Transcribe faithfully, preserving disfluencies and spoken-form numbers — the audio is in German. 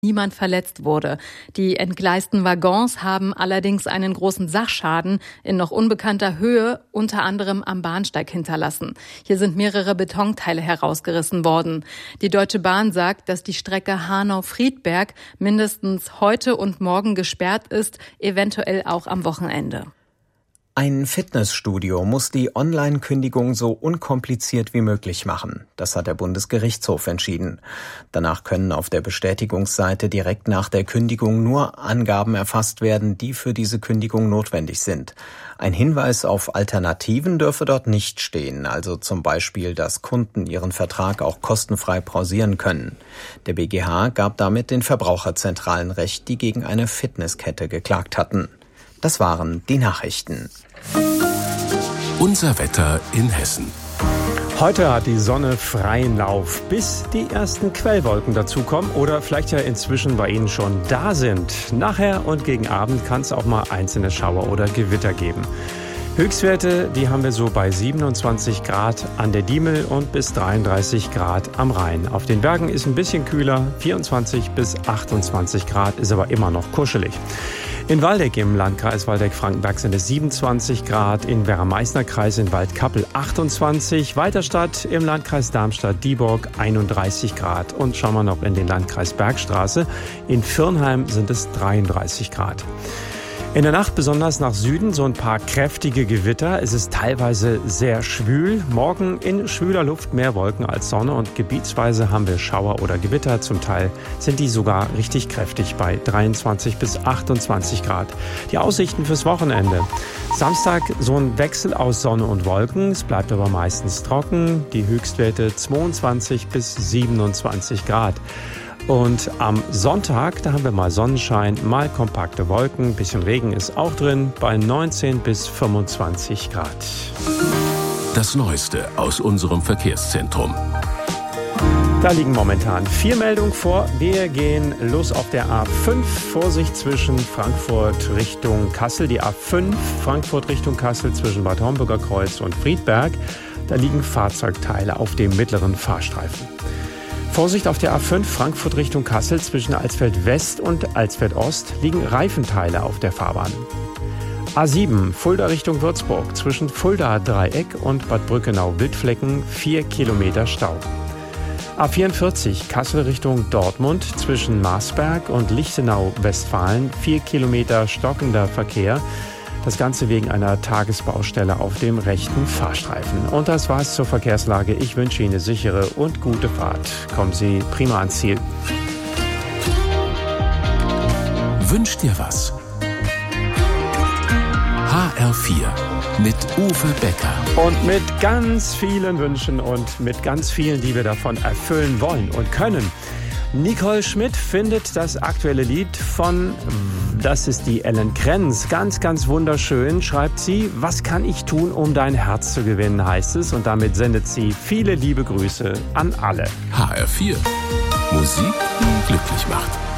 Niemand verletzt wurde. Die entgleisten Waggons haben allerdings einen großen Sachschaden in noch unbekannter Höhe, unter anderem am Bahnsteig, hinterlassen. Hier sind mehrere Betonteile herausgerissen worden. Die Deutsche Bahn sagt, dass die Strecke Hanau-Friedberg mindestens heute und morgen gesperrt ist, eventuell auch am Wochenende. Ein Fitnessstudio muss die Online-Kündigung so unkompliziert wie möglich machen. Das hat der Bundesgerichtshof entschieden. Danach können auf der Bestätigungsseite direkt nach der Kündigung nur Angaben erfasst werden, die für diese Kündigung notwendig sind. Ein Hinweis auf Alternativen dürfe dort nicht stehen, also zum Beispiel, dass Kunden ihren Vertrag auch kostenfrei pausieren können. Der B G H gab damit den Verbraucherzentralen Recht, die gegen eine Fitnesskette geklagt hatten. Das waren die Nachrichten. Unser Wetter in Hessen. Heute hat die Sonne freien Lauf, bis die ersten Quellwolken dazukommen oder vielleicht ja inzwischen bei Ihnen schon da sind. Nachher und gegen Abend kann es auch mal einzelne Schauer oder Gewitter geben. Höchstwerte, die haben wir so bei siebenundzwanzig Grad an der Diemel und bis dreiunddreißig Grad am Rhein. Auf den Bergen ist ein bisschen kühler, vierundzwanzig bis achtundzwanzig Grad, ist aber immer noch kuschelig. In Waldeck im Landkreis Waldeck-Frankenberg sind es siebenundzwanzig Grad, in Werra-Meißner-Kreis in Waldkappel achtundzwanzig, Weiterstadt im Landkreis Darmstadt-Dieburg einunddreißig Grad und schauen wir noch in den Landkreis Bergstraße. In Virnheim sind es dreiunddreißig Grad. In der Nacht besonders nach Süden so ein paar kräftige Gewitter. Es ist teilweise sehr schwül. Morgen in schwüler Luft mehr Wolken als Sonne und gebietsweise haben wir Schauer oder Gewitter. Zum Teil sind die sogar richtig kräftig bei dreiundzwanzig bis achtundzwanzig Grad. Die Aussichten fürs Wochenende. Samstag so ein Wechsel aus Sonne und Wolken. Es bleibt aber meistens trocken. Die Höchstwerte zweiundzwanzig bis siebenundzwanzig Grad. Und am Sonntag, da haben wir mal Sonnenschein, mal kompakte Wolken, ein bisschen Regen ist auch drin, bei neunzehn bis fünfundzwanzig Grad. Das Neueste aus unserem Verkehrszentrum. Da liegen momentan vier Meldungen vor. Wir gehen los auf der A fünf. Vorsicht zwischen Frankfurt Richtung Kassel. Die A fünf, Frankfurt Richtung Kassel zwischen Bad Homburger Kreuz und Friedberg. Da liegen Fahrzeugteile auf dem mittleren Fahrstreifen. Vorsicht auf der A fünf Frankfurt Richtung Kassel zwischen Alsfeld West und Alsfeld Ost liegen Reifenteile auf der Fahrbahn. A sieben Fulda Richtung Würzburg zwischen Fulda Dreieck und Bad Brückenau-Wildflecken vier Kilometer Stau. A vierundvierzig Kassel Richtung Dortmund zwischen Marsberg und Lichtenau-Westfalen vier Kilometer stockender Verkehr. Das Ganze wegen einer Tagesbaustelle auf dem rechten Fahrstreifen. Und das war's zur Verkehrslage. Ich wünsche Ihnen eine sichere und gute Fahrt. Kommen Sie prima ans Ziel. Wünscht dir was? H R vier mit Uwe Becker. Und mit ganz vielen Wünschen und mit ganz vielen, die wir davon erfüllen wollen und können. Nicole Schmidt findet das aktuelle Lied von, das ist die Ellen Krenz, ganz, ganz wunderschön, schreibt sie, was kann ich tun, um dein Herz zu gewinnen, heißt es. Und damit sendet sie viele liebe Grüße an alle. H R vier. Musik, die glücklich macht.